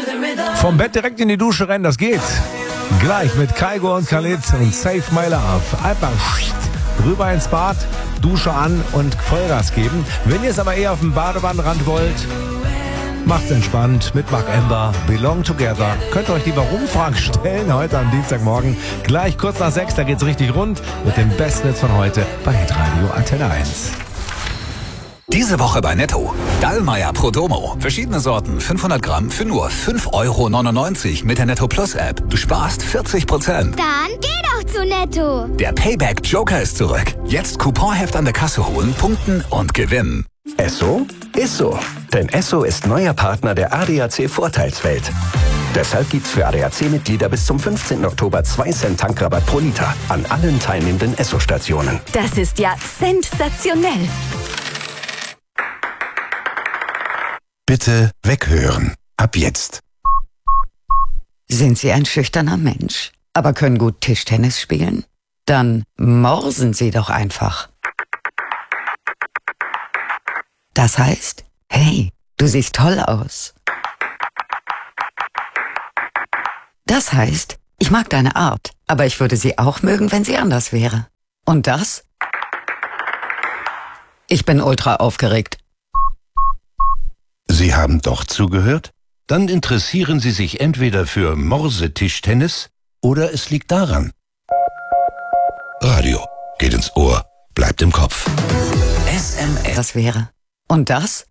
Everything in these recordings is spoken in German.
Vom Bett direkt in die Dusche rennen, das geht. Gleich mit Kygo und Khalid und Save My Love. Einfach rüber ins Bad, Dusche an und Vollgas geben. Wenn ihr es aber eher auf dem Badewannenrand wollt, macht's entspannt mit Marc Ember, Belong Together. Könnt ihr euch die Warum-Fragen stellen heute am Dienstagmorgen. Gleich kurz nach 6, da geht's richtig rund mit dem Bestnetz von heute bei Hitradio Antenne 1. Diese Woche bei Netto. Dallmayr Prodomo. Verschiedene Sorten, 500 Gramm für nur 5,99 € mit der Netto Plus App. Du sparst 40%. Dann geh doch zu Netto. Der Payback Joker ist zurück. Jetzt Couponheft an der Kasse holen, punkten und gewinnen. Esso ist so. Denn Esso ist neuer Partner der ADAC Vorteilswelt. Deshalb gibt's für ADAC-Mitglieder bis zum 15. Oktober 2 Cent Tankrabatt pro Liter an allen teilnehmenden Esso-Stationen. Das ist ja sensationell. Bitte weghören. Ab jetzt. Sind Sie ein schüchterner Mensch, aber können gut Tischtennis spielen? Dann morsen Sie doch einfach. Das heißt, hey, du siehst toll aus. Das heißt, ich mag deine Art, aber ich würde sie auch mögen, wenn sie anders wäre. Und das? Ich bin ultra aufgeregt. Sie haben doch zugehört? Dann interessieren Sie sich entweder für Morsetischtennis oder es liegt daran. Radio geht ins Ohr, bleibt im Kopf. SMS. Das wäre. Und das?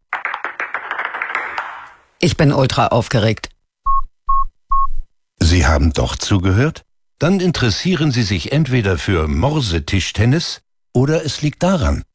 Ich bin ultra aufgeregt. Sie haben doch zugehört? Dann interessieren Sie sich entweder für Morsetischtennis oder es liegt daran.